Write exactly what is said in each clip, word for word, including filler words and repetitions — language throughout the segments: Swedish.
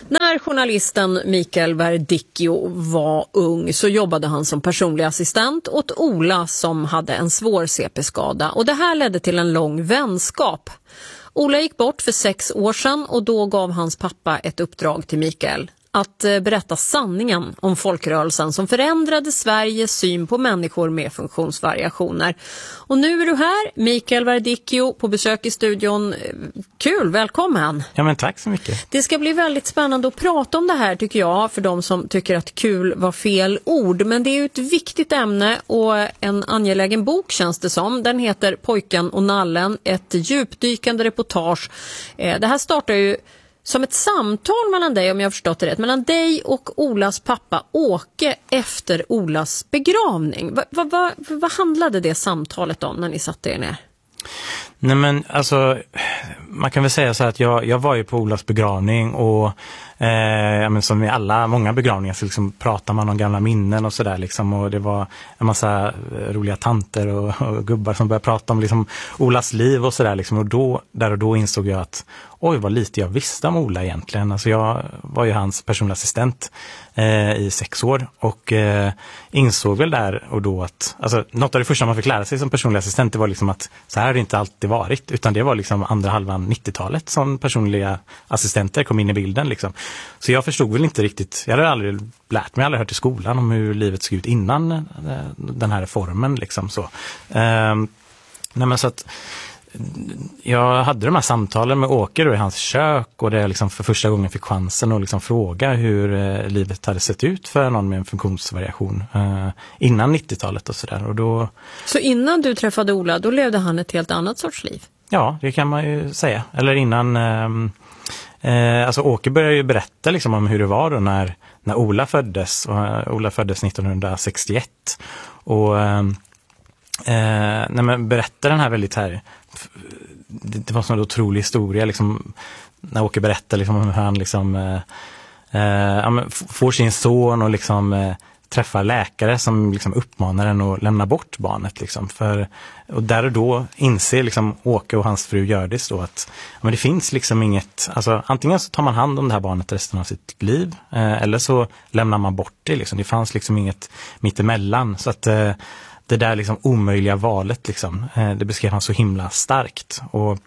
När journalisten Mikael Verdicchio var ung så jobbade han som personlig assistent åt Ola som hade en svår C P-skada. Och det här ledde till en lång vänskap. Ola gick bort för sex år sedan och då gav hans pappa ett uppdrag till Mikael. Att berätta sanningen om folkrörelsen som förändrade Sveriges syn på människor med funktionsvariationer. Och nu är du här, Mikael Verdicchio, på besök i studion. Kul, välkommen! Ja, men tack så mycket. Det ska bli väldigt spännande att prata om det här, tycker jag, för de som tycker att kul var fel ord. Men det är ju ett viktigt ämne och en angelägen bok, känns det som. Den heter Pojken och nallen, ett djupdykande reportage. Det här startar ju som ett samtal mellan dig, om jag har förstått det rätt, mellan dig och Olas pappa Åke efter Olas begravning. Vad va, va, va handlade det samtalet om när ni satt er ner? Nej, men alltså, man kan väl säga så här att jag, jag var ju på Olas begravning och eh, men som i alla, många begravningar så liksom pratar man om gamla minnen och sådär liksom, och det var en massa roliga tanter och, och gubbar som började prata om liksom Olas liv och sådär liksom, och då, där och då insåg jag att oj, vad lite jag visste om Ola egentligen. Alltså jag var ju hans personliga assistent eh, i sex år och eh, insåg väl där och då att, alltså något av det första man fick lära sig som personlig assistent, det var liksom att så här har det inte alltid varit, utan det var liksom andra halvan nittiotalet som personliga assistenter kom in i bilden liksom. Så jag förstod väl inte riktigt, jag hade aldrig lärt mig, aldrig hört i skolan om hur livet såg ut innan eh, den här reformen liksom så. Eh, nej men så att jag hade de här samtalen med Åke då i hans kök, och det liksom för första gången fick chansen att liksom fråga hur eh, livet hade sett ut för någon med en funktionsvariation eh, innan nittiotalet och sådär. Och då... Så innan du träffade Ola, då levde han ett helt annat sorts liv? Ja, det kan man ju säga. Eller innan... Eh, eh, alltså Åke började ju berätta liksom om hur det var då när, när Ola föddes. Och, uh, Ola föddes nittonhundrasextioett. Och... Eh, Eh, nej men berättar den här väldigt här det, det var sån otrolig historia liksom, när Åke berättar liksom hur han liksom eh, eh, ja, men får sin son och liksom eh, träffar läkare som liksom uppmanar den att lämna bort barnet liksom, för, och där och då inser liksom Åke och hans fru Gördis då att ja, men det finns liksom inget, alltså antingen så tar man hand om det här barnet resten av sitt liv eh, eller så lämnar man bort det liksom. Det fanns liksom inget mittemellan, så att eh, det där liksom omöjliga valet liksom, eh, det beskrev han så himla starkt. Och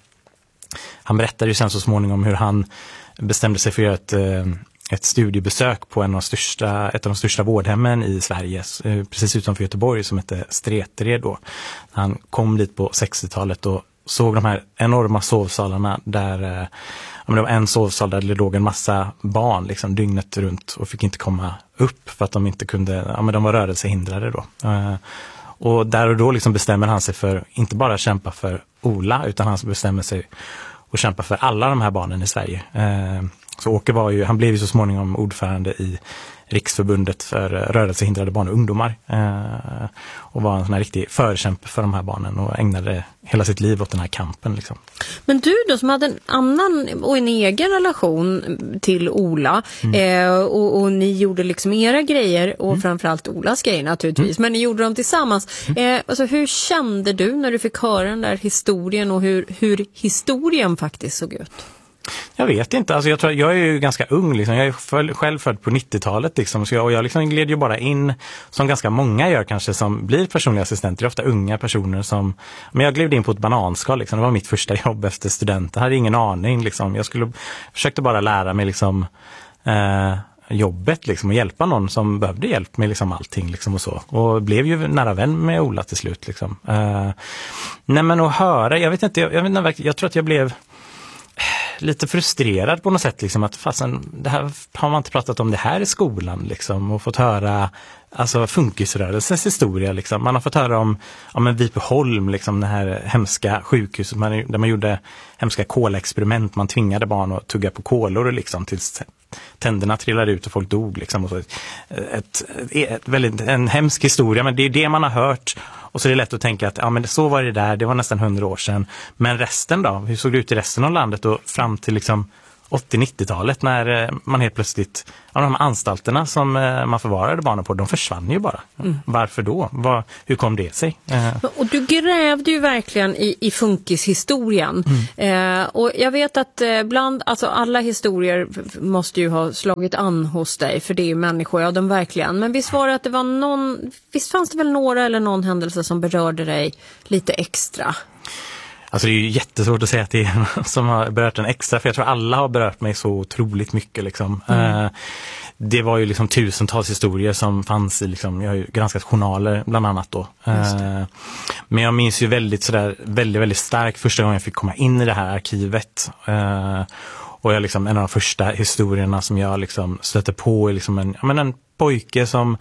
han berättade ju sen så småningom hur han bestämde sig för att göra ett, eh, ett studiebesök på en av de största, ett av de största vårdhemmen i Sverige, eh, precis utanför Göteborg, som heter Stretered då. Han kom dit på sextiotalet och såg de här enorma sovsalarna där eh, ja, det var en sovsal där det låg en massa barn liksom dygnet runt och fick inte komma upp för att de inte kunde, ja men de var rörelsehindrade då. Eh, Och där och då liksom bestämmer han sig för inte bara kämpa för Ola, utan han bestämmer sig att kämpa för alla de här barnen i Sverige. Eh, så Åke var ju, han blev ju så småningom ordförande i Riksförbundet för rörelsehindrade barn och ungdomar. Eh, och var en sån här riktig förkämpe för de här barnen och ägnade hela sitt liv åt den här kampen liksom. Men du då som hade en annan och en egen relation till Ola mm. eh, och, och ni gjorde liksom era grejer och mm. framförallt Olas grejer naturligtvis, mm. men ni gjorde dem tillsammans. Mm. Eh, alltså hur kände du när du fick höra den där historien och hur, hur historien faktiskt såg ut? Jag vet inte, alltså jag tror jag är ju ganska ung liksom. Jag är själv född på nittiotalet liksom, så jag, och jag liksom gled ju bara in som ganska många gör kanske som blir personliga assistenter, ofta unga personer som, men jag gled in på ett bananskal liksom. Det var mitt första jobb efter studenten, jag hade ingen aning liksom. Jag skulle försökte bara lära mig liksom eh, jobbet liksom och hjälpa någon som behövde hjälp med liksom allting liksom och så, och blev ju nära vän med Ola till slut liksom. Eh, nej men att höra, jag vet inte, jag, jag, vet inte, jag tror att jag blev lite frustrerad på något sätt liksom, att fasen, det här har man inte pratat om det här i skolan liksom, och fått höra alltså funkisrörelsens historia liksom. Man har fått höra om, om en Vipeholm liksom, det här hemska sjukhuset man, där man gjorde hemska kolexperiment, man tvingade barn att tugga på kolor liksom tills tänderna trillade ut och folk dog liksom, och så ett, ett, ett väldigt, en hemsk historia, men det är det man har hört. Och så är det lätt att tänka att ja, men så var det där, det var nästan hundra år sedan. Men resten då, hur såg det ut i resten av landet och fram till liksom åttio-nittiotalet när man helt plötsligt, ja, de här anstalterna som man förvarade barnen på, de försvann ju bara. Mm. Varför då? Var, hur kom det sig? Och du grävde ju verkligen i, i funkishistorien. Mm. Eh, och jag vet att eh, bland, alltså alla historier måste ju ha slagit an hos dig, för det är ju människor, ja de verkligen. Men visst var det att det var någon, visst fanns det väl några eller någon händelse som berörde dig lite extra? Alltså det är ju jättesvårt att säga att det är någon som har berört en extra, för jag tror alla har berört mig så otroligt mycket liksom. Mm. Eh, det var ju liksom tusentals historier som fanns i liksom, jag har ju granskat journaler bland annat då. Eh, men jag minns ju väldigt sådär, väldigt, väldigt starkt första gången jag fick komma in i det här arkivet. Eh, och jag liksom, en av de första historierna som jag liksom stötte på är liksom en, ja, men en pojke som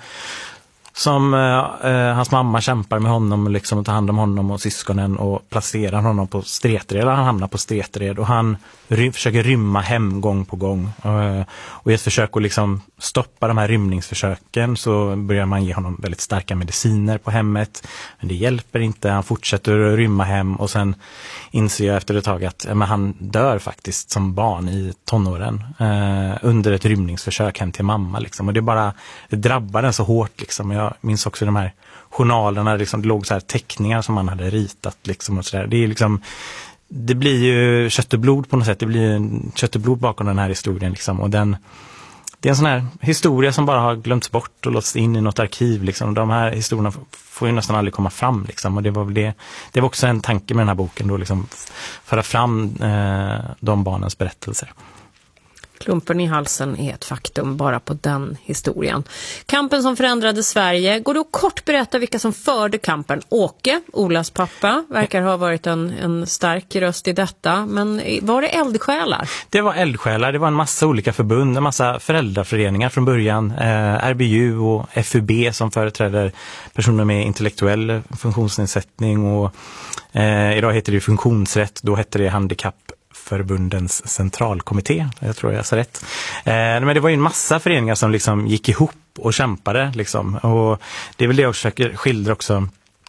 Som eh, hans mamma kämpar med honom liksom, och tar hand om honom och syskonen och placerar honom på Stretred. Han hamnar på Stretred och han ry- försöker rymma hem gång på gång. Eh, och i ett försök att liksom stoppa de här rymningsförsöken så börjar man ge honom väldigt starka mediciner på hemmet. Men det hjälper inte, han fortsätter att rymma hem och sen inser jag efter ett tag att ja, men han dör faktiskt som barn i tonåren eh, under ett rymningsförsök hem till mamma. Liksom. Och det bara det drabbar den så hårt. Liksom. Jag minns också de här journalerna, liksom, det låg så här teckningar som man hade ritat. Liksom, och så där. Det är liksom, det blir ju kött och blod på något sätt. Det blir ju kött och blod bakom den här historien. Liksom. Och den, det är en sån här historia som bara har glömts bort och låsts in i något arkiv. Liksom. De här historierna får ju nästan aldrig komma fram. Liksom. Och det var väl det. Det var också en tanke med den här boken då, liksom, föra fram eh, de barnens berättelser. Klumpen i halsen är ett faktum bara på den historien. Kampen som förändrade Sverige. Går du att kort berätta vilka som förde kampen? Åke, Olas pappa, verkar ha varit en, en stark röst i detta. Men var det eldsjälar? Det var eldsjälar. Det var en massa olika förbund, en massa föräldraföreningar från början. Eh, R B U och F U B som företräder personer med intellektuell funktionsnedsättning. Och, eh, idag heter det funktionsrätt, då hette det handikapp. Förbundens centralkommitté, jag tror jag sa rätt. Eh, men det var ju en massa föreningar som liksom gick ihop och kämpade. Liksom. Och det är väl det jag försöker skildra också.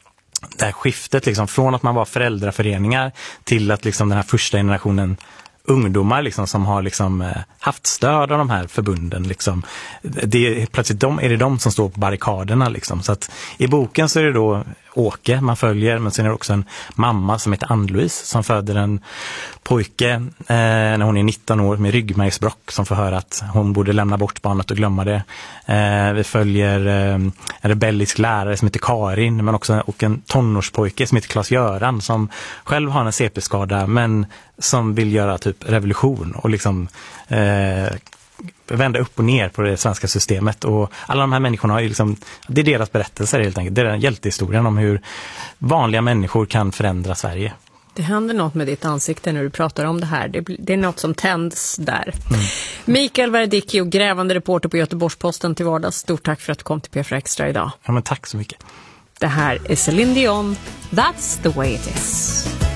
Det här skiftet liksom, från att man var föräldraföreningar till att liksom, den här första generationen ungdomar liksom, som har liksom, eh, haft stöd av de här förbunden. Liksom. Det är, plötsligt de, är det de som står på barrikaderna. Liksom. Så att, i boken så är det då Åke man följer, men sen är det också en mamma som heter Ann-Louise som föder en pojke eh, när hon är nitton år med ryggmärgsbråck som får höra att hon borde lämna bort barnet och glömma det. Eh, vi följer eh, en rebellisk lärare som heter Karin, men också och en tonårspojke som heter Claes-Göran som själv har en C P-skada men som vill göra typ revolution och liksom eh, vända upp och ner på det svenska systemet. Och alla de här människorna har ju liksom, det är deras berättelser helt enkelt. Det är den hjältehistorien om hur vanliga människor kan förändra Sverige. Det händer något med ditt ansikte när du pratar om det här. Det, det är något som tänds där. Mm. Mikael Verdicchio, grävande reporter på Göteborgs-Posten till vardags. Stort tack för att du kom till P fyra Extra idag. Ja, men tack så mycket. Det här är Céline Dion. That's the way it is.